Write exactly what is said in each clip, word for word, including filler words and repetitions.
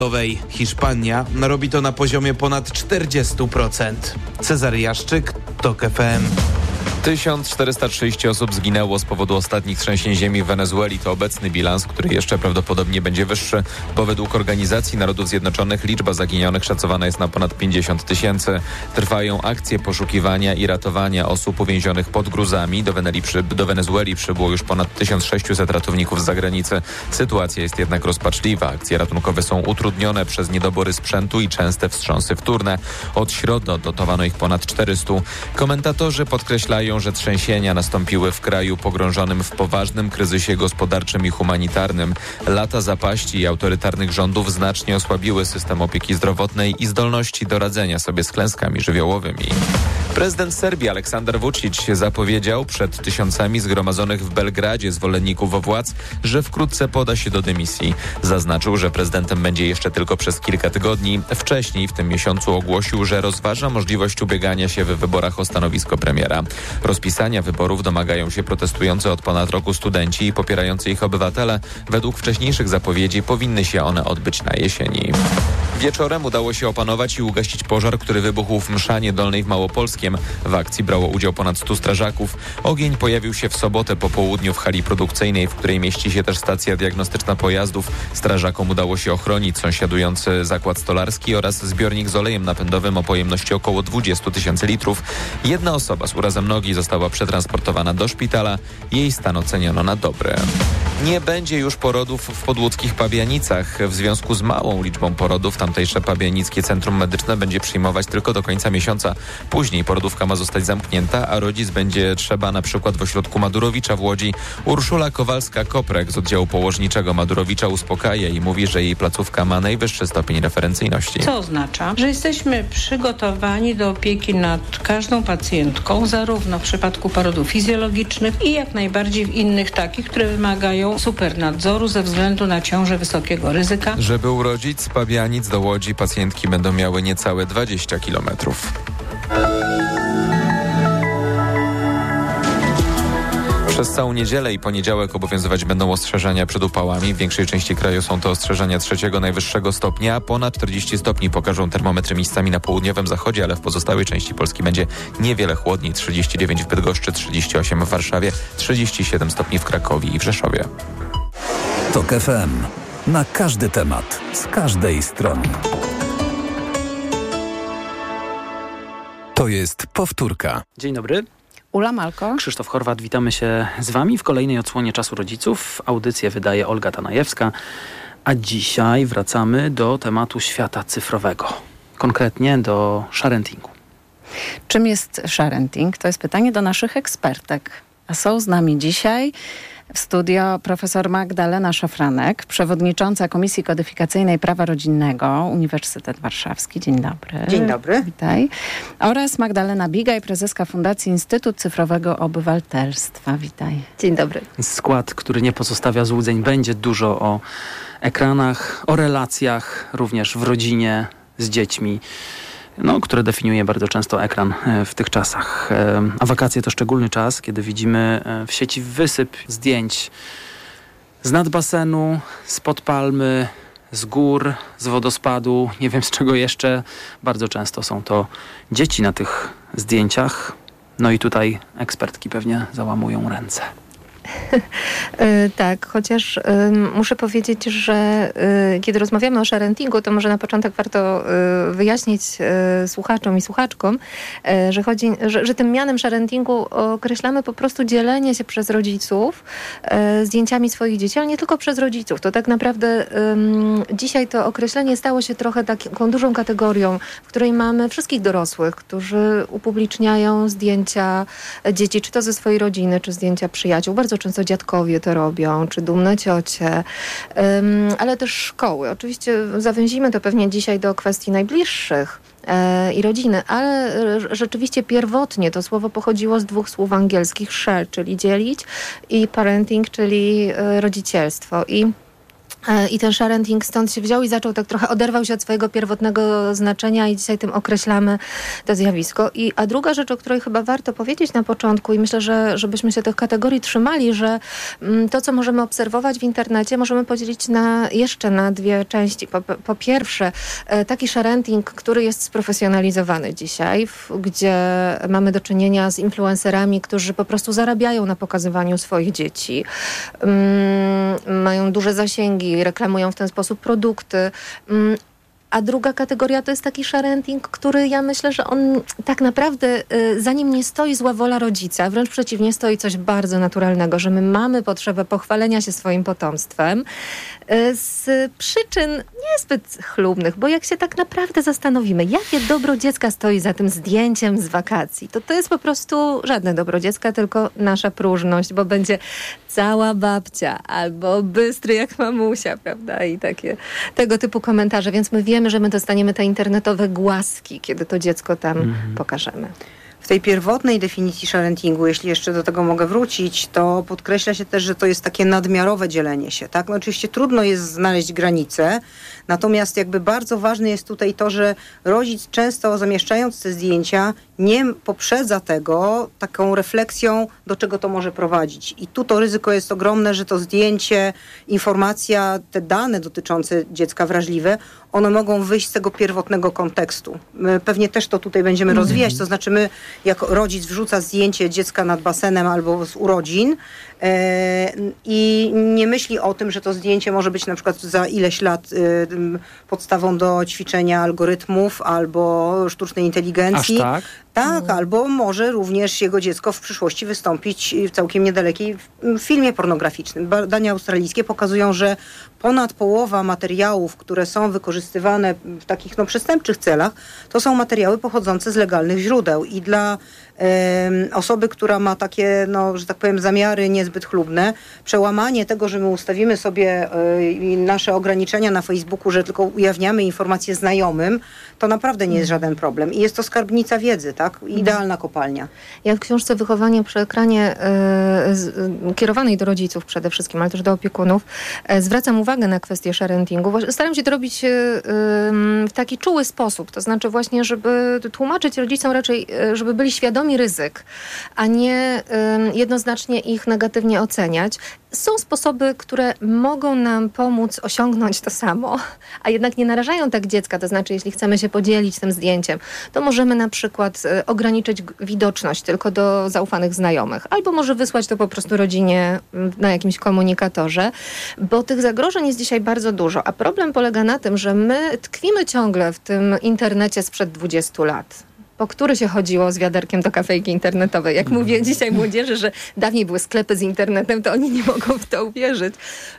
Hiszpania robi to na poziomie ponad czterdzieści procent. Cezary Jaszczyk, TOK F M. tysiąc czterysta trzydzieści osób zginęło z powodu ostatnich trzęsień ziemi w Wenezueli. To obecny bilans, który jeszcze prawdopodobnie będzie wyższy, bo według Organizacji Narodów Zjednoczonych liczba zaginionych szacowana jest na ponad pięćdziesiąt tysięcy. Trwają akcje poszukiwania i ratowania osób uwięzionych pod gruzami. Do, Weneli, do Wenezueli przybyło już ponad tysiąc sześćset ratowników z zagranicy. Sytuacja jest jednak rozpaczliwa. Akcje ratunkowe są utrudnione przez niedobory sprzętu i częste wstrząsy wtórne. Od środy odnotowano ich ponad czterysta. Komentatorzy podkreślają, że trzęsienia nastąpiły w kraju pogrążonym w poważnym kryzysie gospodarczym i humanitarnym. Lata zapaści i autorytarnych rządów znacznie osłabiły system opieki zdrowotnej i zdolności do radzenia sobie z klęskami żywiołowymi. Prezydent Serbii Aleksander Vučić zapowiedział przed tysiącami zgromadzonych w Belgradzie zwolenników władz, że wkrótce poda się do dymisji. Zaznaczył, że prezydentem będzie jeszcze tylko przez kilka tygodni. Wcześniej w tym miesiącu ogłosił, że rozważa możliwość ubiegania się w wyborach o stanowisko premiera. Rozpisania wyborów domagają się protestujący od ponad roku studenci i popierający ich obywatele. Według wcześniejszych zapowiedzi powinny się one odbyć na jesieni. Wieczorem udało się opanować i ugasić pożar, który wybuchł w Mszanie Dolnej w Małopolskiem. W akcji brało udział ponad stu strażaków. Ogień pojawił się w sobotę po południu w hali produkcyjnej, w której mieści się też stacja diagnostyczna pojazdów. Strażakom udało się ochronić sąsiadujący zakład stolarski oraz zbiornik z olejem napędowym o pojemności około dwadzieścia tysięcy litrów. Jedna osoba z urazem nogi została przetransportowana do szpitala. Jej stan oceniono na dobry. Nie będzie już porodów w podłódzkich Pabianicach. W związku z małą liczbą porodów tamtejsze Pabianickie Centrum Medyczne będzie przyjmować tylko do końca miesiąca. Później porodówka ma zostać zamknięta, a rodzic będzie trzeba na przykład w ośrodku Madurowicza w Łodzi. Urszula Kowalska-Koprek z oddziału położniczego Madurowicza uspokaja i mówi, że jej placówka ma najwyższy stopień referencyjności. Co oznacza, że jesteśmy przygotowani do opieki nad każdą pacjentką, zarówno w przypadku porodów fizjologicznych i jak najbardziej w innych takich, które wymagają supernadzoru ze względu na ciążę wysokiego ryzyka. Żeby urodzić z Pabianic do Łodzi, pacjentki będą miały niecałe dwadzieścia kilometrów. Przez całą niedzielę i poniedziałek obowiązywać będą ostrzeżenia przed upałami. W większej części kraju są to ostrzeżenia trzeciego najwyższego stopnia. Ponad czterdzieści stopni pokażą termometry miejscami na południowym zachodzie, ale w pozostałej części Polski będzie niewiele chłodniej. trzydzieści dziewięć w Bydgoszczy, trzydzieści osiem w Warszawie, trzydzieści siedem stopni w Krakowie i w Rzeszowie. TOK F M. Na każdy temat, z każdej strony. To jest powtórka. Dzień dobry. Ula Malko. Krzysztof Horwat, witamy się z Wami w kolejnej odsłonie Czasu Rodziców. Audycję wydaje Olga Tanajewska, a dzisiaj wracamy do tematu świata cyfrowego, konkretnie do sharentingu. Czym jest sharenting? To jest pytanie do naszych ekspertek. A są z nami dzisiaj w studio profesor Magdalena Szafranek, przewodnicząca Komisji Kodyfikacyjnej Prawa Rodzinnego, Uniwersytet Warszawski. Dzień dobry. Dzień dobry. Witaj. Oraz Magdalena Bigaj, prezeska Fundacji Instytut Cyfrowego Obywatelstwa. Witaj. Dzień dobry. Skład, który nie pozostawia złudzeń. Będzie dużo o ekranach, o relacjach, również w rodzinie, z dziećmi, no, które definiuje bardzo często ekran w tych czasach. A wakacje to szczególny czas, kiedy widzimy w sieci wysyp zdjęć z nad basenu, spod palmy, z gór, z wodospadu, nie wiem z czego jeszcze. Bardzo często są to dzieci na tych zdjęciach. No i tutaj ekspertki pewnie załamują ręce. Tak, chociaż y, muszę powiedzieć, że y, kiedy rozmawiamy o sharentingu, to może na początek warto y, wyjaśnić y, słuchaczom i słuchaczkom, y, że, chodzi, że, że tym mianem sharentingu określamy po prostu dzielenie się przez rodziców y, zdjęciami swoich dzieci, ale nie tylko przez rodziców. To tak naprawdę y, dzisiaj to określenie stało się trochę taką dużą kategorią, w której mamy wszystkich dorosłych, którzy upubliczniają zdjęcia dzieci, czy to ze swojej rodziny, czy zdjęcia przyjaciół. Bardzo często dziadkowie to robią, czy dumne ciocie, um, ale też szkoły. Oczywiście zawęzimy to pewnie dzisiaj do kwestii najbliższych e, i rodziny, ale rzeczywiście pierwotnie to słowo pochodziło z dwóch słów angielskich: share, czyli dzielić, i parenting, czyli e, rodzicielstwo. I I ten sharenting stąd się wziął i zaczął tak trochę, oderwał się od swojego pierwotnego znaczenia i dzisiaj tym określamy to zjawisko. I, a druga rzecz, o której chyba warto powiedzieć na początku i myślę, że żebyśmy się tych kategorii trzymali, że mm, to, co możemy obserwować w internecie, możemy podzielić na, jeszcze na dwie części. Po, po pierwsze, e, taki sharenting, który jest sprofesjonalizowany dzisiaj, w, gdzie mamy do czynienia z influencerami, którzy po prostu zarabiają na pokazywaniu swoich dzieci. Mm, mają duże zasięgi, reklamują w ten sposób produkty. A druga kategoria to jest taki sharenting, który ja myślę, że on tak naprawdę za nim nie stoi zła wola rodzica, wręcz przeciwnie, stoi coś bardzo naturalnego, że my mamy potrzebę pochwalenia się swoim potomstwem z przyczyn niezbyt chlubnych, bo jak się tak naprawdę zastanowimy, jakie dobro dziecka stoi za tym zdjęciem z wakacji, to to jest po prostu żadne dobro dziecka, tylko nasza próżność, bo będzie cała babcia albo bystry jak mamusia, prawda? I takie tego typu komentarze, więc my wiemy, że my dostaniemy te internetowe głaski, kiedy to dziecko tam mhm. pokażemy. W tej pierwotnej definicji sharentingu, jeśli jeszcze do tego mogę wrócić, to podkreśla się też, że to jest takie nadmiarowe dzielenie się, tak? No oczywiście trudno jest znaleźć granice, natomiast jakby bardzo ważne jest tutaj to, że rodzic często zamieszczając te zdjęcia nie poprzedza tego taką refleksją, do czego to może prowadzić. I tu to ryzyko jest ogromne, że to zdjęcie, informacja, te dane dotyczące dziecka wrażliwe, one mogą wyjść z tego pierwotnego kontekstu. My pewnie też to tutaj będziemy mm. rozwijać, to znaczy my, jak rodzic wrzuca zdjęcie dziecka nad basenem albo z urodzin e, i nie myśli o tym, że to zdjęcie może być na przykład za ileś lat e, podstawą do ćwiczenia algorytmów albo sztucznej inteligencji. Aż tak? Tak, mm. albo może również jego dziecko w przyszłości wystąpić w całkiem niedalekiej filmie pornograficznym. Badania australijskie pokazują, że ponad połowa materiałów, które są wykorzystywane w takich no, przestępczych celach, to są materiały pochodzące z legalnych źródeł. I dla e, osoby, która ma takie, no, że tak powiem, zamiary niezbyt chlubne, przełamanie tego, że my ustawimy sobie e, nasze ograniczenia na Facebooku, że tylko ujawniamy informacje znajomym, to naprawdę nie jest żaden problem. I jest to skarbnica wiedzy, tak? Idealna kopalnia. Ja w książce Wychowanie przy ekranie e, z, e, kierowanej do rodziców przede wszystkim, ale też do opiekunów, e, zwracam uwagę na kwestię sharentingu. Staram się to robić e, w taki czuły sposób, to znaczy właśnie, żeby tłumaczyć rodzicom raczej, e, żeby byli świadomi ryzyk, a nie e, jednoznacznie ich negatywnie oceniać. Są sposoby, które mogą nam pomóc osiągnąć to samo, a jednak nie narażają tak dziecka, to znaczy jeśli chcemy się podzielić tym zdjęciem, to możemy na przykład e, ograniczyć widoczność tylko do zaufanych znajomych, albo może wysłać to po prostu rodzinie na jakimś komunikatorze, bo tych zagrożeń jest dzisiaj bardzo dużo, a problem polega na tym, że my tkwimy ciągle w tym internecie sprzed dwudziestu lat. Po który się chodziło z wiaderkiem do kafejki internetowej. Jak mówię dzisiaj młodzieży, że dawniej były sklepy z internetem, to oni nie mogą w to uwierzyć.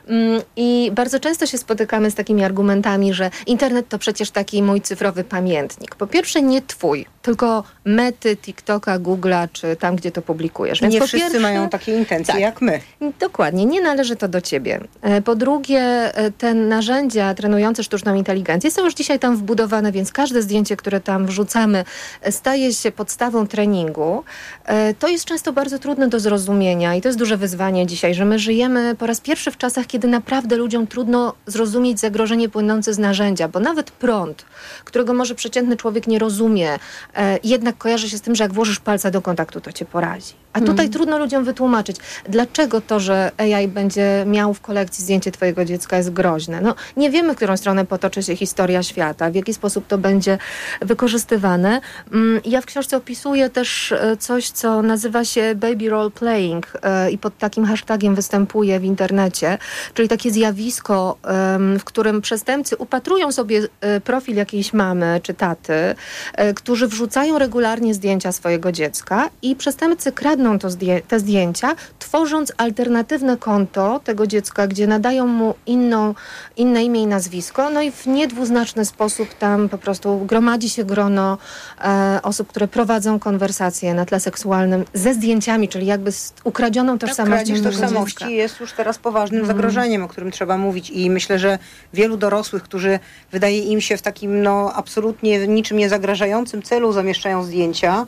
I bardzo często się spotykamy z takimi argumentami, że internet to przecież taki mój cyfrowy pamiętnik. Po pierwsze nie twój, tylko Mety, TikToka, Google'a, czy tam, gdzie to publikujesz. Więc nie po wszyscy pierwsze, mają takie intencje tak, jak my. Dokładnie, nie należy to do ciebie. Po drugie, te narzędzia trenujące sztuczną inteligencję są już dzisiaj tam wbudowane, więc każde zdjęcie, które tam wrzucamy, staje się podstawą treningu. To jest często bardzo trudne do zrozumienia i to jest duże wyzwanie dzisiaj, że my żyjemy po raz pierwszy w czasach, kiedy naprawdę ludziom trudno zrozumieć zagrożenie płynące z narzędzia, bo nawet prąd, którego może przeciętny człowiek nie rozumie, jednak kojarzy się z tym, że jak włożysz palca do kontaktu, to cię porazi. A tutaj hmm. trudno ludziom wytłumaczyć, dlaczego to, że A I będzie miał w kolekcji zdjęcie twojego dziecka jest groźne. No, nie wiemy, w którą stronę potoczy się historia świata, w jaki sposób to będzie wykorzystywane. Ja w książce opisuję też coś, co nazywa się baby role playing i pod takim hashtagiem występuje w internecie, czyli takie zjawisko, w którym przestępcy upatrują sobie profil jakiejś mamy czy taty, którzy wrzucają regularnie zdjęcia swojego dziecka i przestępcy kradną to zdję- te zdjęcia, tworząc alternatywne konto tego dziecka, gdzie nadają mu inną, inne imię i nazwisko, no i w niedwuznaczny sposób tam po prostu gromadzi się grono e, osób, które prowadzą konwersacje na tle seksualnym ze zdjęciami, czyli jakby z ukradzioną tożsamością. Tak, kradzież tożsamości dziecka jest już teraz poważnym mm. zagrożeniem, o którym trzeba mówić i myślę, że wielu dorosłych, którzy wydaje im się w takim no absolutnie niczym nie zagrażającym celu zamieszczają zdjęcia,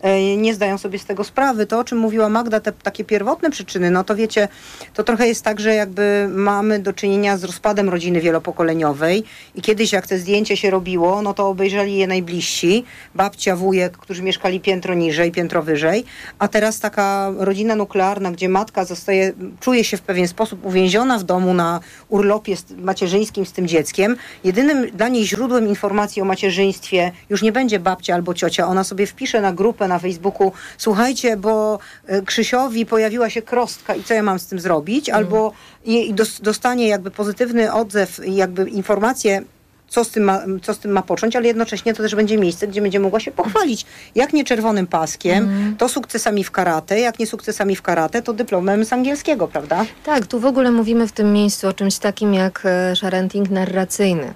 nie zdają sobie z tego sprawy. To, o czym mówiła Magda, te takie pierwotne przyczyny, no to wiecie, to trochę jest tak, że jakby mamy do czynienia z rozpadem rodziny wielopokoleniowej i kiedyś jak te zdjęcie się robiło, no to obejrzeli je najbliżsi, babcia, wujek, którzy mieszkali piętro niżej, piętro wyżej, a teraz taka rodzina nuklearna, gdzie matka zostaje, czuje się w pewien sposób uwięziona w domu na urlopie macierzyńskim z tym dzieckiem. Jedynym dla niej źródłem informacji o macierzyństwie już nie będzie babcia albo ciocia. Ona sobie wpisze na grupę na Facebooku, słuchajcie, bo Krzysiowi pojawiła się krostka i co ja mam z tym zrobić? Albo i dostanie jakby pozytywny odzew, jakby informację, co z, tym ma, co z tym ma począć, ale jednocześnie to też będzie miejsce, gdzie będzie mogła się pochwalić. Jak nie czerwonym paskiem, mm. to sukcesami w karate, jak nie sukcesami w karate, to dyplomem z angielskiego, prawda? Tak, tu w ogóle mówimy w tym miejscu o czymś takim jak sharenting narracyjny.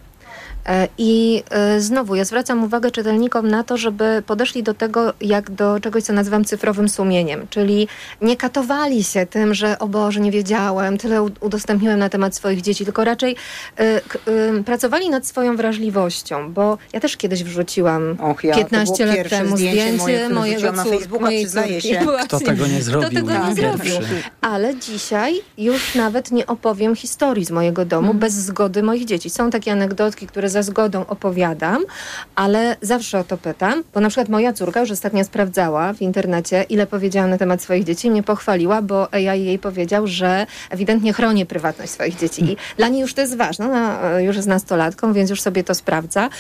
I znowu ja zwracam uwagę czytelnikom na to, żeby podeszli do tego jak do czegoś, co nazywam cyfrowym sumieniem, czyli nie katowali się tym, że o Boże, nie wiedziałem, tyle udostępniłem na temat swoich dzieci, tylko raczej y, k, y, pracowali nad swoją wrażliwością, bo ja też kiedyś wrzuciłam Och, ja, piętnaście lat temu zdjęcie, zdjęcie moje, mojego na Facebooka, mojej przyznaję córki. się. Właśnie, kto tego nie zrobił? Kto tego nie zrobił? Ale dzisiaj już nawet nie opowiem historii z mojego domu hmm. bez zgody moich dzieci. Są takie anegdotki, które za zgodą opowiadam, ale zawsze o to pytam, bo na przykład moja córka już ostatnio sprawdzała w internecie, ile powiedziałam na temat swoich dzieci i mnie pochwaliła, bo A I jej powiedział, że ewidentnie chronię prywatność swoich dzieci. I dla niej już to jest ważne, ona już jest nastolatką, więc już sobie to sprawdza.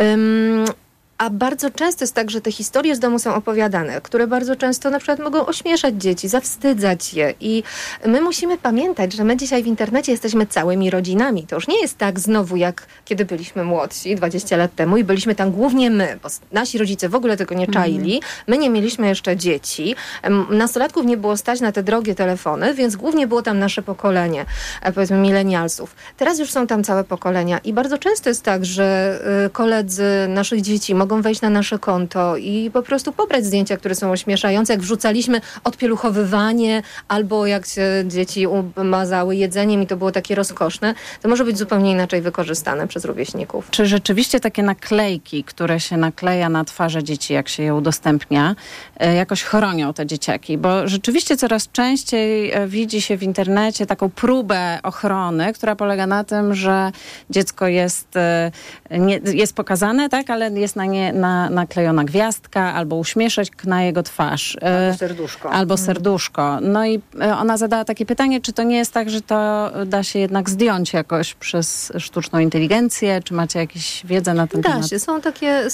Um, A bardzo często jest tak, że te historie z domu są opowiadane, które bardzo często na przykład mogą ośmieszać dzieci, zawstydzać je. I my musimy pamiętać, że my dzisiaj w internecie jesteśmy całymi rodzinami. To już nie jest tak znowu, jak kiedy byliśmy młodsi, dwadzieścia lat temu i byliśmy tam głównie my, bo nasi rodzice w ogóle tego nie czaili. My nie mieliśmy jeszcze dzieci. Nastolatków nie było stać na te drogie telefony, więc głównie było tam nasze pokolenie, powiedzmy milenialsów. Teraz już są tam całe pokolenia i bardzo często jest tak, że koledzy naszych dzieci mogą wejść na nasze konto i po prostu pobrać zdjęcia, które są ośmieszające, jak wrzucaliśmy odpieluchowywanie albo jak się dzieci umazały jedzeniem i to było takie rozkoszne, to może być zupełnie inaczej wykorzystane przez rówieśników. Czy rzeczywiście takie naklejki, które się nakleja na twarze dzieci, jak się je udostępnia, jakoś chronią te dzieciaki? Bo rzeczywiście coraz częściej widzi się w internecie taką próbę ochrony, która polega na tym, że dziecko jest, nie, jest pokazane, tak, ale jest na nie Na, naklejona gwiazdka albo uśmieszek na jego twarz. Albo serduszko. Albo serduszko. No i ona zadała takie pytanie, czy to nie jest tak, że to da się jednak zdjąć jakoś przez sztuczną inteligencję? Czy macie jakieś wiedzę na ten da temat? Da się. Są takie...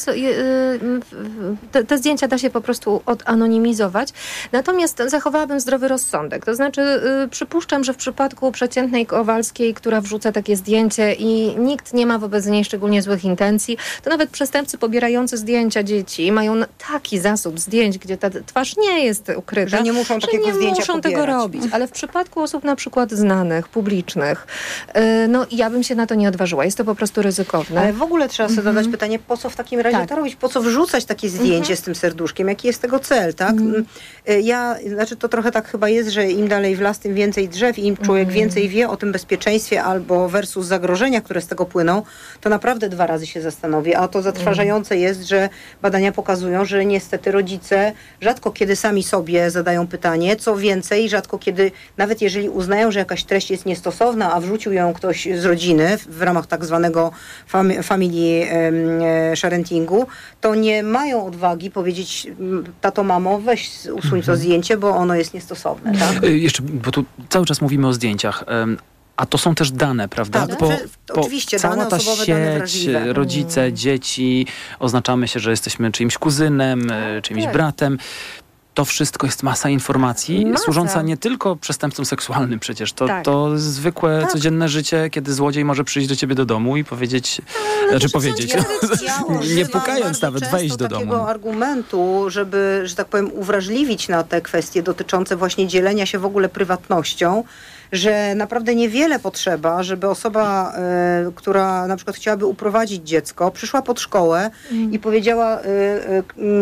Te, te zdjęcia da się po prostu odanonimizować. Natomiast zachowałabym zdrowy rozsądek. To znaczy przypuszczam, że w przypadku przeciętnej Kowalskiej, która wrzuca takie zdjęcie i nikt nie ma wobec niej szczególnie złych intencji, to nawet przestępcy pobierają zdjęcia dzieci mają taki zasób zdjęć, gdzie ta twarz nie jest ukryta, że nie muszą, że takiego nie zdjęcia muszą pobierać. tego robić. Ale w przypadku osób na przykład znanych, publicznych, no ja bym się na to nie odważyła. Jest to po prostu ryzykowne. Ale w ogóle trzeba sobie mhm. zadać pytanie, po co w takim razie tak. to robić? Po co wrzucać takie zdjęcie mhm. z tym serduszkiem? Jaki jest tego cel, tak? Mhm. Ja, znaczy to trochę tak chyba jest, że im dalej w las, tym więcej drzew i im człowiek mhm. więcej wie o tym bezpieczeństwie albo versus zagrożenia, które z tego płyną, to naprawdę dwa razy się zastanowi. A to zatrważające mhm. jest, że badania pokazują, że niestety rodzice rzadko kiedy sami sobie zadają pytanie, co więcej, rzadko kiedy, nawet jeżeli uznają, że jakaś treść jest niestosowna, a wrzucił ją ktoś z rodziny w, w ramach tak zwanego fam- family e, sharentingu, to nie mają odwagi powiedzieć, tato, mamo, weź usuń mhm. to zdjęcie, bo ono jest niestosowne. Tak? Jeszcze, bo tu cały czas mówimy o zdjęciach. A to są też dane, prawda? Tak, bo, znaczy, bo oczywiście, cała dane ta osobowe, sieć, dane wrażliwe. rodzice, mm. dzieci, oznaczamy się, że jesteśmy czyimś kuzynem, tak, czyimś tak. bratem. To wszystko jest masa informacji, masa. służąca nie tylko przestępcom seksualnym przecież. To, tak. to zwykłe, tak. codzienne życie, kiedy złodziej może przyjść do ciebie do domu i powiedzieć, Ale znaczy powiedzieć, no, nie pukając nawet, wejść do domu. Takiego argumentu, żeby, że tak powiem, uwrażliwić na te kwestie dotyczące właśnie dzielenia się w ogóle prywatnością, że naprawdę niewiele potrzeba, żeby osoba, y, która na przykład chciałaby uprowadzić dziecko, przyszła pod szkołę mm. i powiedziała... Y, y, y,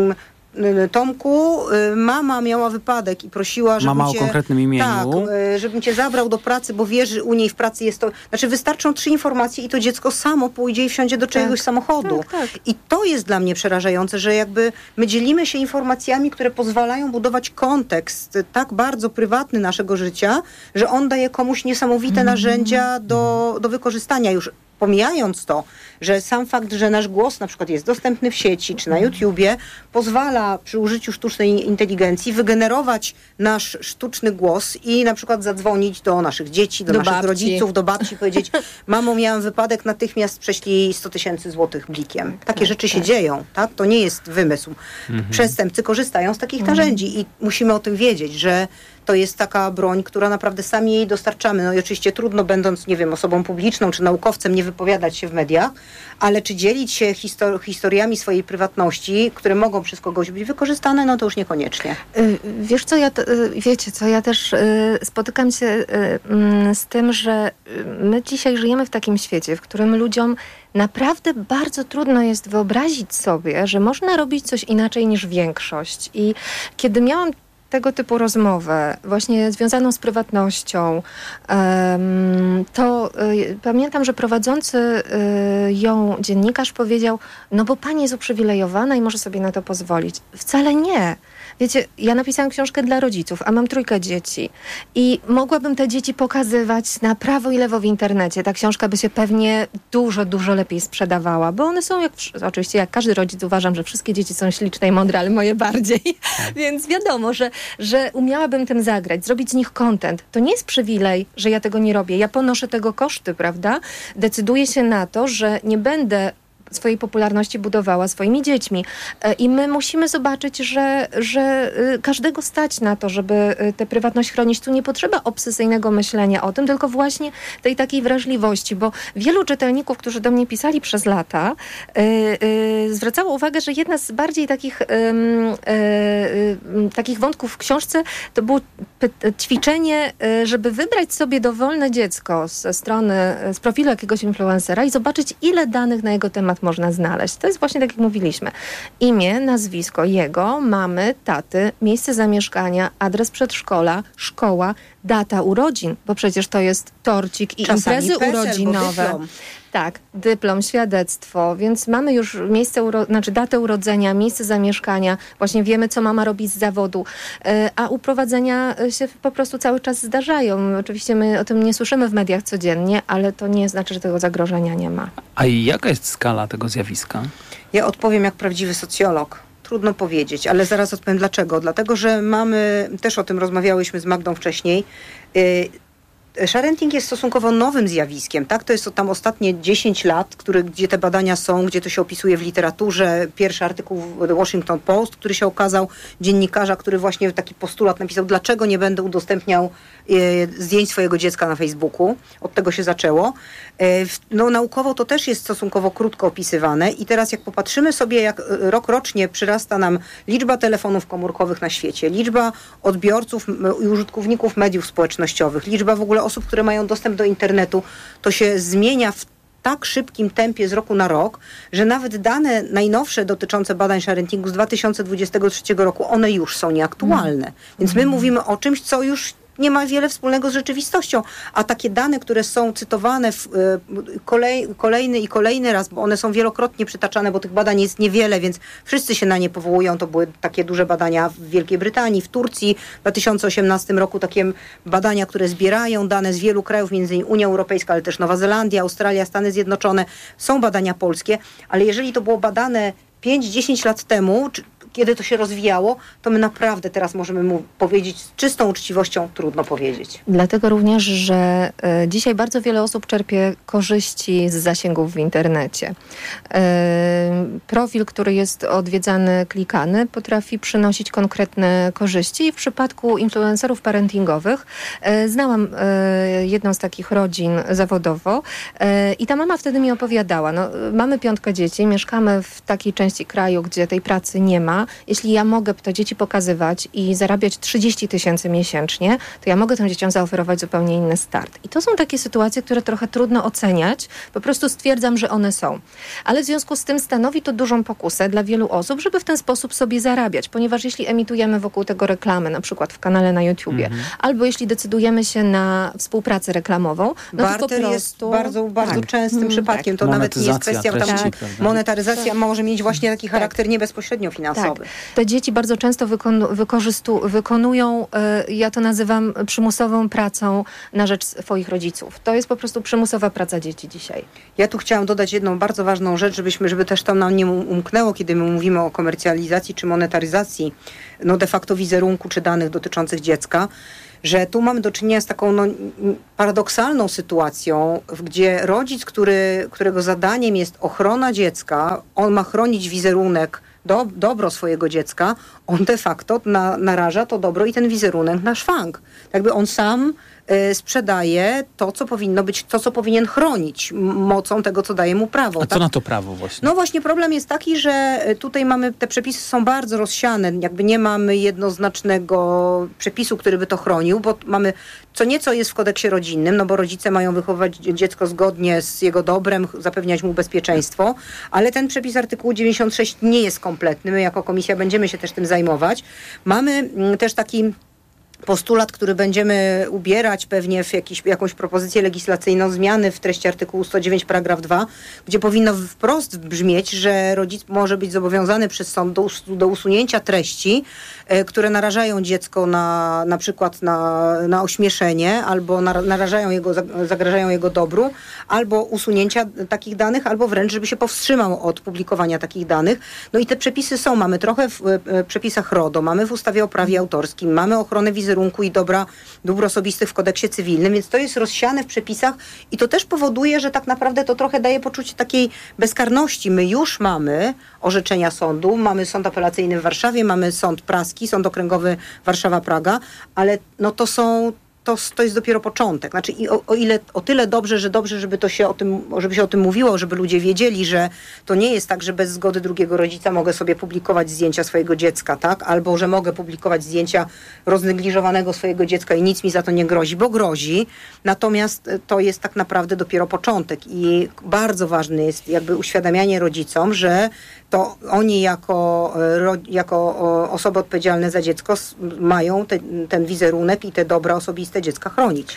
Tomku, mama miała wypadek i prosiła, żebym mama cię... o konkretnym imieniu. Tak, żebym cię zabrał do pracy, bo wierzy, u niej w pracy jest to... Znaczy wystarczą trzy informacje i to dziecko samo pójdzie i wsiądzie do czyjegoś tak, samochodu. Tak, tak. I to jest dla mnie przerażające, że jakby my dzielimy się informacjami, które pozwalają budować kontekst tak bardzo prywatny naszego życia, że on daje komuś niesamowite mm. narzędzia do, do wykorzystania już. Pomijając to, że sam fakt, że nasz głos na przykład jest dostępny w sieci czy na YouTubie, pozwala przy użyciu sztucznej inteligencji wygenerować nasz sztuczny głos i na przykład zadzwonić do naszych dzieci, do, do naszych babci. rodziców, do babci, powiedzieć: mamo, miałam wypadek, natychmiast prześlij sto tysięcy złotych blikiem. Takie tak, rzeczy tak. się dzieją, tak? To nie jest wymysł. Mhm. Przestępcy korzystają z takich mhm. narzędzi i musimy o tym wiedzieć, że to jest taka broń, która naprawdę sami jej dostarczamy. No i oczywiście trudno, będąc, nie wiem, osobą publiczną czy naukowcem, nie wypowiadać się w mediach, ale czy dzielić się histor- historiami swojej prywatności, które mogą przez kogoś być wykorzystane, no to już niekoniecznie. Wiesz co, ja, wiecie co, ja też spotykam się z tym, że my dzisiaj żyjemy w takim świecie, w którym ludziom naprawdę bardzo trudno jest wyobrazić sobie, że można robić coś inaczej niż większość. I kiedy miałam tego typu rozmowę, właśnie związaną z prywatnością, to pamiętam, że prowadzący ją dziennikarz powiedział: no bo pani jest uprzywilejowana i może sobie na to pozwolić. Wcale nie. Wiecie, ja napisałam książkę dla rodziców, a mam trójkę dzieci i mogłabym te dzieci pokazywać na prawo i lewo w internecie. Ta książka by się pewnie dużo, dużo lepiej sprzedawała, bo one są, jak, oczywiście jak każdy rodzic, uważam, że wszystkie dzieci są śliczne i mądre, ale moje bardziej. Więc wiadomo, że, że umiałabym tym zagrać, zrobić z nich content. To nie jest przywilej, że ja tego nie robię. Ja ponoszę tego koszty, prawda? Decyduję się na to, że nie będę swojej popularności budowała swoimi dziećmi. I my musimy zobaczyć, że, że każdego stać na to, żeby tę prywatność chronić. Tu nie potrzeba obsesyjnego myślenia o tym, tylko właśnie tej takiej wrażliwości, bo wielu czytelników, którzy do mnie pisali przez lata, yy, yy, zwracało uwagę, że jedna z bardziej takich, yy, yy, takich wątków w książce to było py- ćwiczenie, yy, żeby wybrać sobie dowolne dziecko ze strony, z profilu jakiegoś influencera i zobaczyć, ile danych na jego temat można znaleźć. To jest właśnie tak, jak mówiliśmy. Imię, nazwisko jego, mamy, taty, miejsce zamieszkania, adres przedszkola, szkoła, data urodzin, bo przecież to jest torcik i czasami imprezy PESEL, urodzinowe. Tak, dyplom, świadectwo, więc mamy już miejsce, uro- znaczy datę urodzenia, miejsce zamieszkania, właśnie wiemy, co mama robi z zawodu, yy, a uprowadzenia się po prostu cały czas zdarzają. Oczywiście my o tym nie słyszymy w mediach codziennie, ale to nie znaczy, że tego zagrożenia nie ma. A jaka jest skala tego zjawiska? Ja odpowiem jak prawdziwy socjolog. Trudno powiedzieć, ale zaraz odpowiem dlaczego. Dlatego, że mamy, też o tym rozmawiałyśmy z Magdą wcześniej, yy, sharenting jest stosunkowo nowym zjawiskiem, tak? To jest to tam ostatnie dziesięć lat, który, gdzie te badania są, gdzie to się opisuje w literaturze. Pierwszy artykuł w The Washington Post, który się okazał, dziennikarza, który właśnie taki postulat napisał, dlaczego nie będę udostępniał e, zdjęć swojego dziecka na Facebooku. Od tego się zaczęło. E, w, no naukowo to też jest stosunkowo krótko opisywane i teraz jak popatrzymy sobie, jak rok rocznie przyrasta nam liczba telefonów komórkowych na świecie, liczba odbiorców i użytkowników mediów społecznościowych, liczba w ogóle osób, które mają dostęp do internetu, to się zmienia w tak szybkim tempie z roku na rok, że nawet dane najnowsze dotyczące badań sharentingu z dwa tysiące dwudziestego trzeciego roku, one już są nieaktualne. Mm. Więc my mówimy o czymś, co już nie ma wiele wspólnego z rzeczywistością, a takie dane, które są cytowane w, y, kolej, kolejny i kolejny raz, bo one są wielokrotnie przytaczane, bo tych badań jest niewiele, więc wszyscy się na nie powołują. To były takie duże badania w Wielkiej Brytanii, w Turcji. W dwa tysiące osiemnastym roku takie badania, które zbierają dane z wielu krajów, między innymi Unia Europejska, ale też Nowa Zelandia, Australia, Stany Zjednoczone. Są badania polskie, ale jeżeli to było badane pięć dziesięć lat temu, czy kiedy to się rozwijało, to my naprawdę teraz możemy mu powiedzieć z czystą uczciwością, trudno powiedzieć. Dlatego również, że y, dzisiaj bardzo wiele osób czerpie korzyści z zasięgów w internecie. Y, profil, który jest odwiedzany, klikany, potrafi przynosić konkretne korzyści i w przypadku influencerów parentingowych y, znałam y, jedną z takich rodzin zawodowo y, i ta mama wtedy mi opowiadała, no, mamy piątkę dzieci, mieszkamy w takiej części kraju, gdzie tej pracy nie ma, jeśli ja mogę te dzieci pokazywać i zarabiać trzydzieści tysięcy miesięcznie, to ja mogę tym dzieciom zaoferować zupełnie inny start. I to są takie sytuacje, które trochę trudno oceniać. Po prostu stwierdzam, że one są. Ale w związku z tym stanowi to dużą pokusę dla wielu osób, żeby w ten sposób sobie zarabiać, ponieważ jeśli emitujemy wokół tego reklamy, na przykład w kanale na YouTubie, mhm. albo jeśli decydujemy się na współpracę reklamową, no Barter to po prostu... jest bardzo, bardzo tak. częstym hmm, przypadkiem. tak. To nawet nie jest kwestia... Tam, treści, tak. Monetaryzacja tak. może mieć właśnie taki charakter tak. nie bezpośrednio finansowy. Tak. Te dzieci bardzo często wykonu, wykorzystu, wykonują, y, ja to nazywam przymusową pracą na rzecz swoich rodziców. To jest po prostu przymusowa praca dzieci dzisiaj. Ja tu chciałam dodać jedną bardzo ważną rzecz, żebyśmy, żeby też to nam nie umknęło, kiedy my mówimy o komercjalizacji czy monetaryzacji, no de facto wizerunku czy danych dotyczących dziecka, że tu mamy do czynienia z taką no, paradoksalną sytuacją, gdzie rodzic, który, którego zadaniem jest ochrona dziecka, on ma chronić wizerunek, do, dobro swojego dziecka, on de facto na, naraża to dobro i ten wizerunek na szwank. Jakby on sam y, sprzedaje to, co powinno być, to, co powinien chronić mocą tego, co daje mu prawo. A tak? co na to prawo właśnie? No właśnie problem jest taki, że tutaj mamy, te przepisy są bardzo rozsiane, jakby nie mamy jednoznacznego przepisu, który by to chronił, bo mamy, co nieco jest w kodeksie rodzinnym, no bo rodzice mają wychowywać dziecko zgodnie z jego dobrem, zapewniać mu bezpieczeństwo, ale ten przepis artykułu dziewięćdziesiąt sześć nie jest kompletny. My jako komisja będziemy się też tym zajmować. Mamy też taki postulat, który będziemy ubierać pewnie w jakiś, jakąś propozycję legislacyjną, zmiany w treści artykułu sto dziewięć paragraf dwa, gdzie powinno wprost brzmieć, że rodzic może być zobowiązany przez sąd do, us- do usunięcia treści, e, które narażają dziecko na, na przykład na, na ośmieszenie, albo na, narażają jego, zagrażają jego dobru, albo usunięcia takich danych, albo wręcz, żeby się powstrzymał od publikowania takich danych. No i te przepisy są, mamy trochę w e, przepisach RODO, mamy w ustawie o prawie autorskim, mamy ochronę wizerunku i dobra dóbr osobistych w kodeksie cywilnym, więc to jest rozsiane w przepisach i to też powoduje, że tak naprawdę to trochę daje poczucie takiej bezkarności. My już mamy orzeczenia sądu, mamy sąd apelacyjny w Warszawie, mamy sąd praski, sąd okręgowy Warszawa-Praga, ale no to są To, to jest dopiero początek. Znaczy i o, o ile, o tyle dobrze, że dobrze, żeby to się o tym, żeby się o tym mówiło, żeby ludzie wiedzieli, że to nie jest tak, że bez zgody drugiego rodzica mogę sobie publikować zdjęcia swojego dziecka, tak? Albo, że mogę publikować zdjęcia roznegliżowanego swojego dziecka i nic mi za to nie grozi, bo grozi. Natomiast to jest tak naprawdę dopiero początek i bardzo ważne jest jakby uświadamianie rodzicom, że to oni jako, jako osoby odpowiedzialne za dziecko mają te, ten wizerunek i te dobra osobiste dziecka chronić.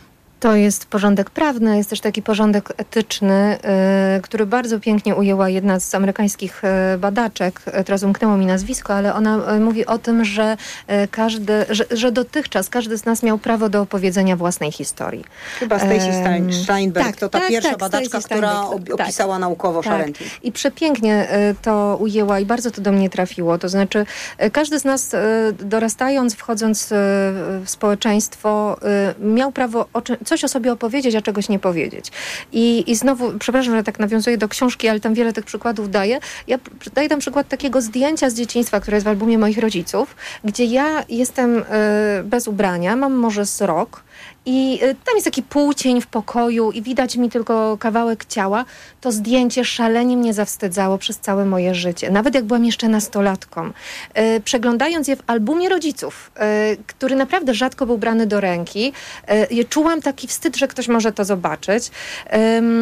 To jest porządek prawny, jest też taki porządek etyczny, y, który bardzo pięknie ujęła jedna z amerykańskich y, badaczek. Teraz umknęło mi nazwisko, ale ona y, mówi o tym, że y, każdy, że, że dotychczas każdy z nas miał prawo do opowiedzenia własnej historii. Chyba Stacy Stein, Steinberg, tak, to ta tak, pierwsza tak, badaczka, Stacy która Steinberg, opisała tak. naukowo tak. sharenting. I przepięknie y, to ujęła i bardzo to do mnie trafiło. To znaczy y, każdy z nas y, dorastając, wchodząc y, w społeczeństwo y, miał prawo o czym, coś o sobie opowiedzieć, a czegoś nie powiedzieć. I, I znowu, przepraszam, że tak nawiązuję do książki, ale tam wiele tych przykładów daję. Ja daję tam przykład takiego zdjęcia z dzieciństwa, które jest w albumie moich rodziców, gdzie ja jestem y, bez ubrania, mam może z rok i y, tam jest taki półcień w pokoju i widać mi tylko kawałek ciała. To zdjęcie szalenie mnie zawstydzało przez całe moje życie. Nawet jak byłam jeszcze nastolatką. Y, przeglądając je w albumie rodziców, y, który naprawdę rzadko był brany do ręki, y, czułam taki wstyd, że ktoś może to zobaczyć. Y,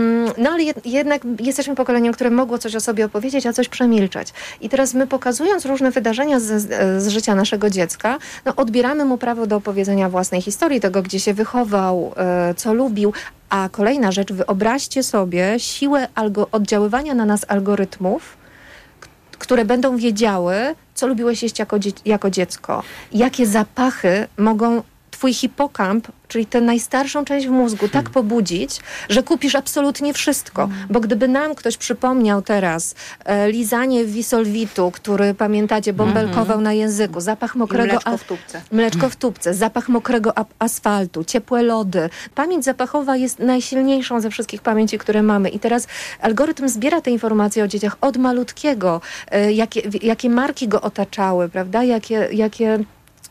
no ale jed, jednak jesteśmy pokoleniem, które mogło coś o sobie opowiedzieć, a coś przemilczeć. I teraz my, pokazując różne wydarzenia z, z życia naszego dziecka, no, odbieramy mu prawo do opowiedzenia własnej historii, tego, gdzie się wychował, co lubił. A kolejna rzecz, wyobraźcie sobie siłę algo- oddziaływania na nas algorytmów, k- które będą wiedziały, co lubiłeś jeść jako, dzie- jako dziecko. Jakie zapachy mogą twój hipokamp, czyli tę najstarszą część w mózgu, hmm. tak pobudzić, że kupisz absolutnie wszystko. Hmm. Bo gdyby nam ktoś przypomniał teraz e, lizanie wisolwitu, który, pamiętacie, bąbelkował hmm. na języku, zapach mokrego... Mleczko w tubce. A, mleczko w tubce, zapach mokrego a- asfaltu, ciepłe lody. Pamięć zapachowa jest najsilniejszą ze wszystkich pamięci, które mamy. I teraz algorytm zbiera te informacje o dzieciach od malutkiego, e, jakie, jakie marki go otaczały, prawda? Jakie... jakie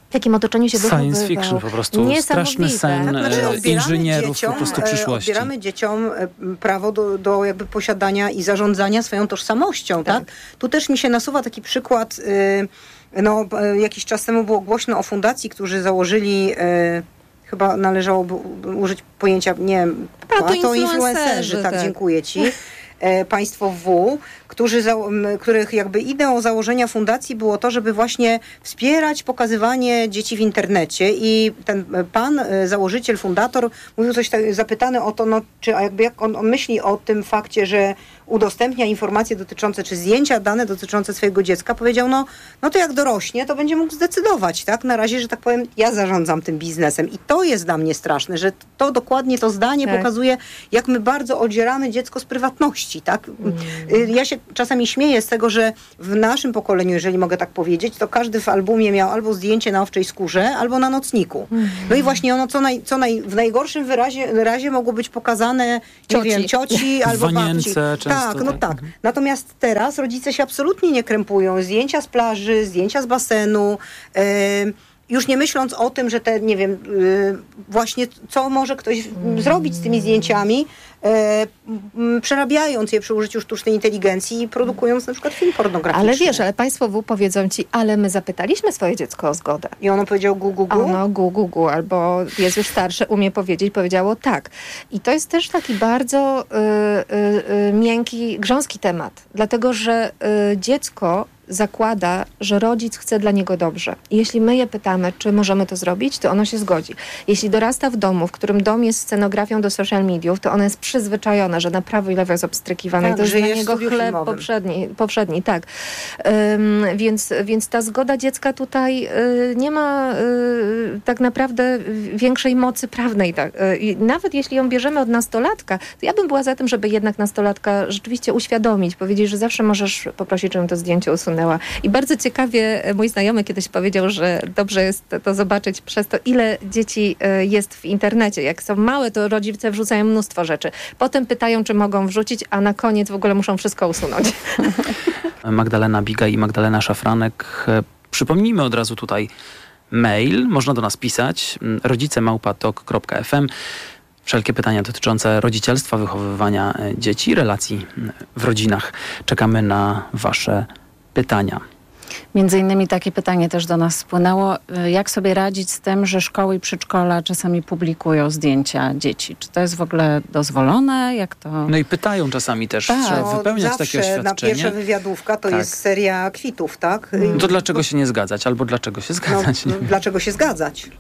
w jakim otoczeniu się wychowywał. Science fiction po prostu. Straszny sen znaczy, inżynierów dzieciom, po prostu przyszłości. Odbieramy dzieciom prawo do, do jakby posiadania i zarządzania swoją tożsamością. Tak. tak? Tu też mi się nasuwa taki przykład, no jakiś czas temu było głośno o fundacji, którzy założyli, chyba należałoby użyć pojęcia, nie wiem, A, to influencerzy, influencerzy, tak, tak, dziękuję ci. Państwo W, którzy za, których jakby ideą założenia fundacji było to, żeby właśnie wspierać pokazywanie dzieci w internecie i ten pan, założyciel, fundator mówił coś tak, zapytany o to, no, czy jakby jak on, on myśli o tym fakcie, że udostępnia informacje dotyczące, czy zdjęcia, dane dotyczące swojego dziecka, powiedział, no, no to jak dorośnie, to będzie mógł zdecydować, tak? Na razie, że tak powiem, ja zarządzam tym biznesem i to jest dla mnie straszne, że to dokładnie to zdanie tak. pokazuje, jak my bardzo odzieramy dziecko z prywatności, tak? Mm. Ja się czasami śmieję z tego, że w naszym pokoleniu, jeżeli mogę tak powiedzieć, to każdy w albumie miał albo zdjęcie na owczej skórze, albo na nocniku. Mm. No i właśnie ono, co, naj, co naj, w najgorszym wyrazie, razie mogło być pokazane, cioci. nie wiem, cioci albo babci. Tak, no tak. tak. Natomiast teraz rodzice się absolutnie nie krępują. Zdjęcia z plaży, zdjęcia z basenu, yy, już nie myśląc o tym, że te, nie wiem, yy, właśnie co może ktoś mm. zrobić z tymi zdjęciami, yy, przerabiając je przy użyciu sztucznej inteligencji i produkując na przykład film pornograficzny. Ale wiesz, ale państwo W powiedzą ci, ale my zapytaliśmy swoje dziecko o zgodę. I ono powiedział gu, gu, gu? Ono gu, gu, gu, albo jest już starsze, umie powiedzieć, powiedziało tak. I to jest też taki bardzo yy, yy, miękki, grząski temat, dlatego, że yy, dziecko zakłada, że rodzic chce dla niego dobrze. I jeśli my je pytamy, czy możemy to zrobić, to ono się zgodzi. Jeśli dorasta w domu, w którym dom jest scenografią do social mediów, to ono jest przyzwyczajone, że na prawo i lewo jest obstrykiwane. Tak, to jest dla jest niego chleb powszedni, powszedni, tak. Um, więc, więc ta zgoda dziecka tutaj y, nie ma y, tak naprawdę większej mocy prawnej. Tak. Y, nawet jeśli ją bierzemy od nastolatka, to ja bym była za tym, żeby jednak nastolatka rzeczywiście uświadomić, powiedzieć, że zawsze możesz poprosić, żebym to zdjęcie usunęła. I bardzo ciekawie mój znajomy kiedyś powiedział, że dobrze jest to zobaczyć przez to, ile dzieci jest w internecie. Jak są małe, to rodzice wrzucają mnóstwo rzeczy. Potem pytają, czy mogą wrzucić, a na koniec w ogóle muszą wszystko usunąć. Magdalena Biga i Magdalena Szafranek. Przypomnijmy od razu tutaj mail. Można do nas pisać rodzice małpa tok kropka f m. Wszelkie pytania dotyczące rodzicielstwa, wychowywania dzieci, relacji w rodzinach. Czekamy na wasze pytania. Między innymi takie pytanie też do nas spłynęło. Jak sobie radzić z tym, że szkoły i przedszkola czasami publikują zdjęcia dzieci? Czy to jest w ogóle dozwolone? Jak to... No i pytają czasami też, tak. trzeba wypełniać takie oświadczenie. Na pierwsza wywiadówka to tak. jest seria kwitów, tak? No to dlaczego się nie zgadzać? Albo dlaczego się zgadzać? No, dlaczego się zgadzać?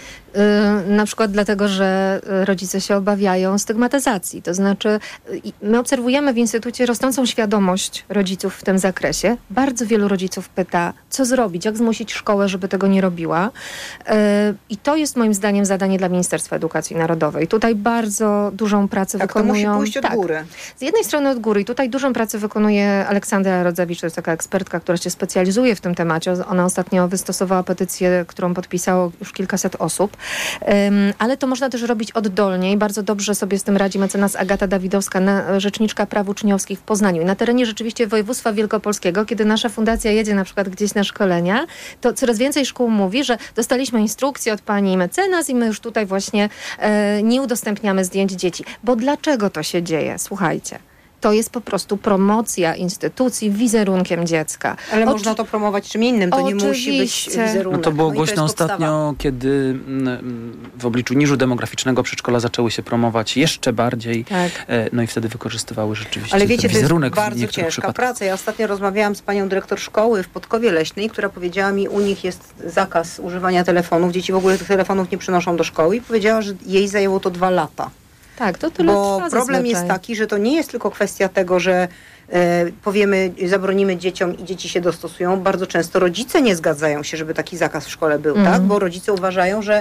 Na przykład dlatego, że rodzice się obawiają stygmatyzacji. To znaczy, my obserwujemy w Instytucie rosnącą świadomość rodziców w tym zakresie. Bardzo wielu rodziców pyta, co zrobić, jak zmusić szkołę, żeby tego nie robiła. I to jest moim zdaniem zadanie dla Ministerstwa Edukacji Narodowej. Tutaj bardzo dużą pracę tak, wykonują... to musi pójść od tak, góry. Z jednej strony od góry. I tutaj dużą pracę wykonuje Aleksandra Rodzewicz, to jest taka ekspertka, która się specjalizuje w tym temacie. Ona ostatnio wystosowała petycję, którą podpisało już kilkaset osób. Um, ale to można też robić oddolnie i bardzo dobrze sobie z tym radzi mecenas Agata Dawidowska, na, rzeczniczka praw uczniowskich w Poznaniu. I na terenie rzeczywiście województwa wielkopolskiego, kiedy nasza fundacja jedzie na przykład gdzieś na szkolenia, to coraz więcej szkół mówi, że dostaliśmy instrukcję od pani mecenas i my już tutaj właśnie e, nie udostępniamy zdjęć dzieci. Bo dlaczego to się dzieje? Słuchajcie. To jest po prostu promocja instytucji wizerunkiem dziecka. Ale Oczy... można to promować czym innym, to Oczywiście. nie musi być wizerunek. No to było no głośno to ostatnio, kiedy w obliczu niżu demograficznego przedszkola zaczęły się promować jeszcze bardziej. Tak. No i wtedy wykorzystywały rzeczywiście Ale wiecie, ten wizerunek. To jest bardzo ciężka przypadkach. praca. Ja ostatnio rozmawiałam z panią dyrektor szkoły w Podkowie Leśnej, która powiedziała mi, u nich jest zakaz używania telefonów. Dzieci w ogóle tych telefonów nie przynoszą do szkoły i powiedziała, że jej zajęło to dwa lata. Tak, to tyle Bo trwa problem zazwyczaj. jest taki, że to nie jest tylko kwestia tego, że e, powiemy, zabronimy dzieciom i dzieci się dostosują. Bardzo często rodzice nie zgadzają się, żeby taki zakaz w szkole był, mm. tak? Bo rodzice uważają, że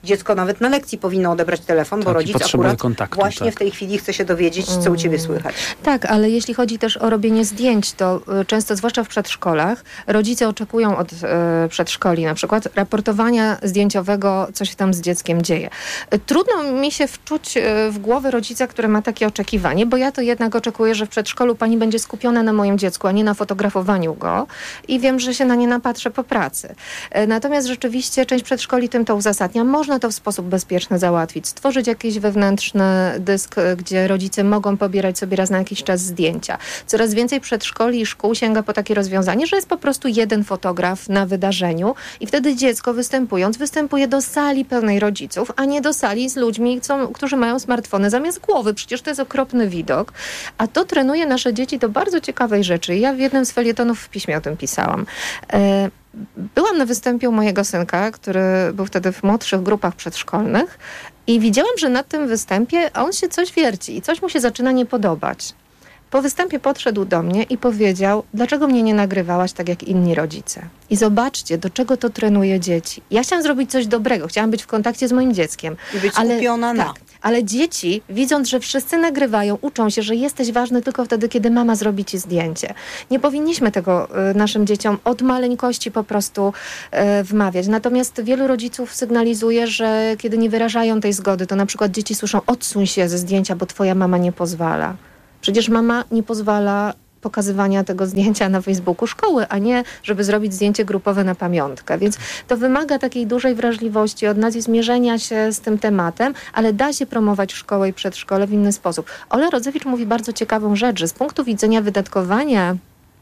dziecko nawet na lekcji powinno odebrać telefon, bo Tak, rodzic potrzebuje akurat kontaktu, właśnie tak. w tej chwili chce się dowiedzieć, co u ciebie słychać. Tak, ale jeśli chodzi też o robienie zdjęć, to y, często, zwłaszcza w przedszkolach, rodzice oczekują od y, przedszkoli na przykład raportowania zdjęciowego, co się tam z dzieckiem dzieje. Y, trudno mi się wczuć y, w głowę rodzica, który ma takie oczekiwanie, bo ja to jednak oczekuję, że w przedszkolu pani będzie skupiona na moim dziecku, a nie na fotografowaniu go i wiem, że się na nie napatrzę po pracy. Y, natomiast rzeczywiście część przedszkoli tym to uzasadnia. Można to w sposób bezpieczny załatwić. Stworzyć jakiś wewnętrzny dysk, y, gdzie rodzice mogą pobierać sobie raz na jakiś czas zdjęcia. Coraz więcej przedszkoli i szkół sięga po takie rozwiązanie, że jest po prostu jeden fotograf na wydarzeniu i wtedy dziecko występując, występuje do sali pełnej rodziców, a nie do sali z ludźmi, co, którzy mają smartfony zamiast głowy. Przecież to jest okropny widok. A to trenuje nasze dzieci do bardzo ciekawej rzeczy. Ja w jednym z felietonów w piśmie o tym pisałam. E, byłam na występie u mojego synka, który był wtedy w młodszych grupach przedszkolnych i widziałam, że na tym występie on się coś wierci i coś mu się zaczyna nie podobać. Po występie podszedł do mnie i powiedział, dlaczego mnie nie nagrywałaś tak jak inni rodzice. I zobaczcie, do czego to trenuje dzieci. Ja chciałam zrobić coś dobrego, chciałam być w kontakcie z moim dzieckiem. I być ale, skupiona na. tak, ale dzieci, widząc, że wszyscy nagrywają, uczą się, że jesteś ważny tylko wtedy, kiedy mama zrobi ci zdjęcie. Nie powinniśmy tego y, naszym dzieciom od maleńkości po prostu y, wmawiać. Natomiast wielu rodziców sygnalizuje, że kiedy nie wyrażają tej zgody, to na przykład dzieci słyszą, odsuń się ze zdjęcia, bo twoja mama nie pozwala. Przecież mama nie pozwala pokazywania tego zdjęcia na Facebooku szkoły, a nie, żeby zrobić zdjęcie grupowe na pamiątkę. Więc to wymaga takiej dużej wrażliwości od nas i zmierzenia się z tym tematem, ale da się promować szkołę i przedszkole w inny sposób. Ola Rodzewicz mówi bardzo ciekawą rzecz, że z punktu widzenia wydatkowania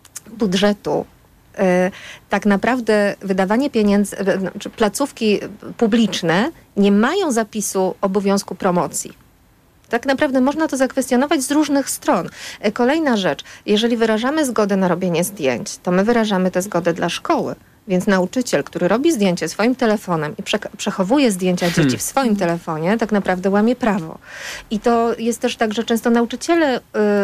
budżetu yy, tak naprawdę wydawanie pieniędzy, yy, czy placówki publiczne nie mają zapisu obowiązku promocji. Tak naprawdę można to zakwestionować z różnych stron. Kolejna rzecz, jeżeli wyrażamy zgodę na robienie zdjęć, to my wyrażamy tę zgodę dla szkoły. Więc nauczyciel, który robi zdjęcie swoim telefonem i prze- przechowuje zdjęcia dzieci hmm. w swoim telefonie, tak naprawdę łamie prawo. I to jest też tak, że często nauczyciele y,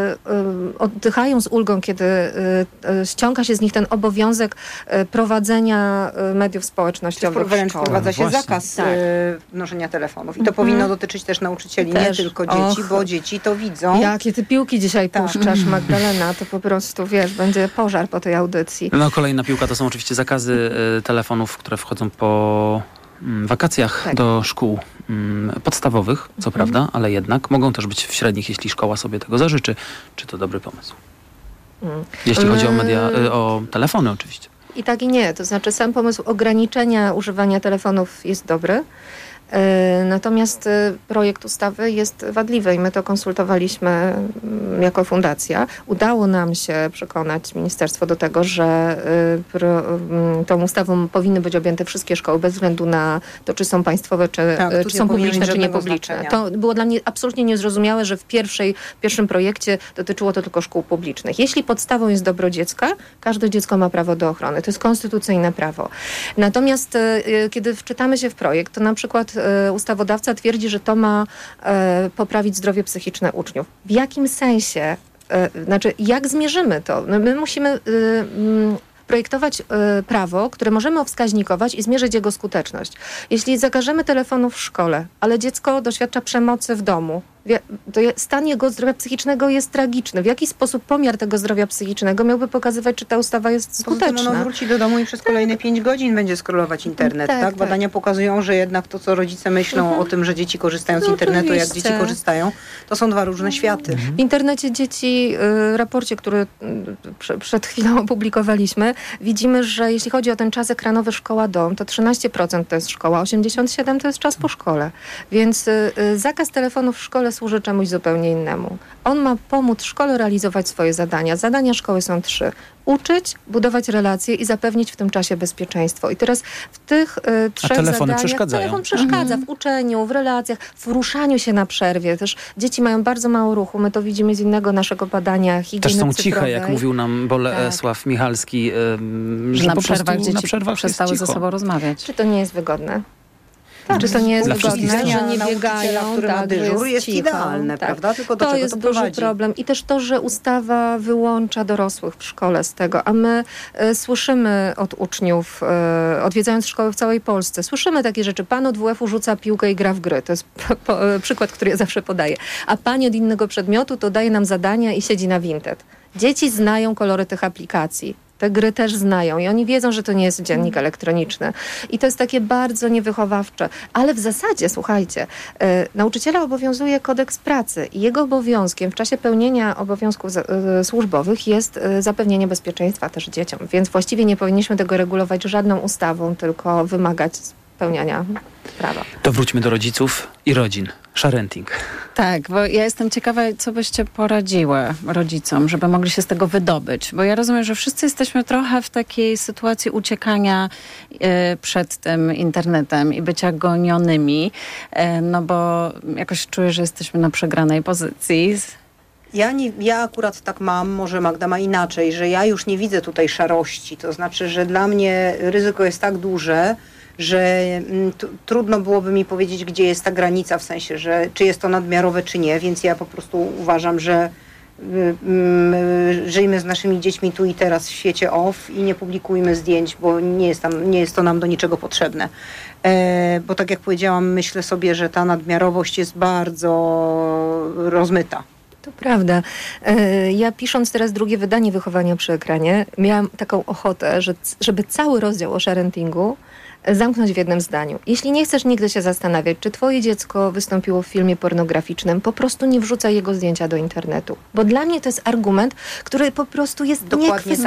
y, oddychają z ulgą, kiedy y, y, ściąga się z nich ten obowiązek y, prowadzenia y, mediów społecznościowych w wręcz szkołach. wprowadza się No zakaz tak. y, noszenia telefonów. I to Mhm. powinno dotyczyć też nauczycieli, Też. nie tylko dzieci, Och. bo dzieci to widzą. Jakie ty piłki dzisiaj Tak. puszczasz, Magdalena, to po prostu, wiesz, będzie pożar po tej audycji. No kolejna piłka to są oczywiście zakazy y, telefonów, które wchodzą po mm, wakacjach Tak. do szkół mm, podstawowych, co Mhm. prawda, ale jednak mogą też być w średnich, jeśli szkoła sobie tego zażyczy. Czy to dobry pomysł? Mm. Jeśli chodzi o Mm. media, y, o telefony oczywiście. I tak i nie. To znaczy sam pomysł ograniczenia używania telefonów jest dobry. E, Natomiast e, projekt ustawy jest wadliwy i my to konsultowaliśmy mm, jako fundacja. Udało nam się przekonać ministerstwo do tego, że e, pro, mm, tą ustawą powinny być objęte wszystkie szkoły bez względu na to, czy są państwowe, czy, Tak, e, tu czy nie są powinno publiczne, mieć czy nie żadnego publiczne. znaczenia. To było dla mnie absolutnie niezrozumiałe, że w pierwszej, pierwszym projekcie dotyczyło to tylko szkół publicznych. Jeśli podstawą jest dobro dziecka, każde dziecko ma prawo do ochrony. To jest konstytucyjne prawo. Natomiast e, kiedy wczytamy się w projekt, to na przykład e, ustawodawca twierdzi, że to ma e, poprawić zdrowie psychiczne uczniów. W jakim sensie? E, znaczy, jak zmierzymy to? No my musimy e, m, projektować e, prawo, które możemy wskaźnikować i zmierzyć jego skuteczność. Jeśli zakażemy telefonów w szkole, ale dziecko doświadcza przemocy w domu, wie- to je- stan jego zdrowia psychicznego jest tragiczny. W jaki sposób pomiar tego zdrowia psychicznego miałby pokazywać, czy ta ustawa jest Poza tym skuteczna? ono wróci do domu i przez kolejne pięć godzin będzie scrollować internet. Tak, Tak, tak. Badania pokazują, że jednak to, co rodzice myślą Mhm. o tym, że dzieci korzystają z No internetu, jak oczywiście. dzieci korzystają, to są dwa różne światy. W internecie dzieci, w raporcie, który y, prze- przed chwilą opublikowaliśmy, widzimy, że jeśli chodzi o ten czas ekranowy szkoła-dom, to trzynaście procent to jest szkoła, osiemdziesiąt siedem procent to jest czas po szkole. Więc y, y, zakaz telefonów w szkole służy czemuś zupełnie innemu. On ma pomóc szkole realizować swoje zadania. Zadania szkoły są trzy. Uczyć, budować relacje i zapewnić w tym czasie bezpieczeństwo. I teraz w tych y, trzech telefony zadaniach przeszkadzają. telefon przeszkadza w uczeniu, w relacjach, w ruszaniu się na przerwie. Też dzieci mają bardzo mało ruchu. My to widzimy z innego naszego badania higieny Też są cyfrowej. ciche, jak mówił nam Bolesław Tak. Michalski, ym, Że że na po przerwach prostu dzieci na przerwach przestały jest ze cicho. sobą rozmawiać. Czy to nie jest wygodne? Tak. Czy to nie jest Dla wygodne, wszystkich że nie nauczyciela, biegają, który ma tak, dyżur, że jest, jest cicho, idealne, tak. prawda? Tylko do to czego jest to duży prowadzi? problem. I też to, że ustawa wyłącza dorosłych w szkole z tego, a my e, słyszymy od uczniów, e, odwiedzając szkoły w całej Polsce, słyszymy takie rzeczy. Pan od W F u rzuca piłkę i gra w gry. To jest po, po, e, przykład, który ja zawsze podaję. A pani od innego przedmiotu to daje nam zadania i siedzi na Vinted. Dzieci znają kolory tych aplikacji. Te gry też znają i oni wiedzą, że to nie jest dziennik elektroniczny. I to jest takie bardzo niewychowawcze. Ale w zasadzie, słuchajcie, y, nauczyciela obowiązuje kodeks pracy i jego obowiązkiem w czasie pełnienia obowiązków za, y, służbowych jest y, zapewnienie bezpieczeństwa też dzieciom. Więc właściwie nie powinniśmy tego regulować żadną ustawą, tylko wymagać spełniania prawa. To wróćmy do rodziców i rodzin. Sharenting. Tak, bo ja jestem ciekawa, co byście poradziły rodzicom, żeby mogli się z tego wydobyć. Bo ja rozumiem, że wszyscy jesteśmy trochę w takiej sytuacji uciekania y, przed tym internetem i bycia gonionymi, y, no bo jakoś czuję, że jesteśmy na przegranej pozycji. Ja, nie, ja akurat tak mam, może Magda ma inaczej, że ja już nie widzę tutaj szarości. To znaczy, że dla mnie ryzyko jest tak duże, że mm, t- trudno byłoby mi powiedzieć, gdzie jest ta granica, w sensie, że czy jest to nadmiarowe, czy nie, więc ja po prostu uważam, że y, y, żyjmy z naszymi dziećmi tu i teraz w świecie off i nie publikujmy zdjęć, bo nie jest, tam, nie jest to nam do niczego potrzebne. E, bo tak jak powiedziałam, myślę sobie, że ta nadmiarowość jest bardzo rozmyta. To prawda. E, Ja pisząc teraz drugie wydanie Wychowania przy ekranie, miałam taką ochotę, że, żeby cały rozdział o sharentingu zamknąć w jednym zdaniu. Jeśli nie chcesz nigdy się zastanawiać, czy twoje dziecko wystąpiło w filmie pornograficznym, po prostu nie wrzucaj jego zdjęcia do internetu. Bo dla mnie to jest argument, który po prostu jest Dokładnie niekwestionowalny.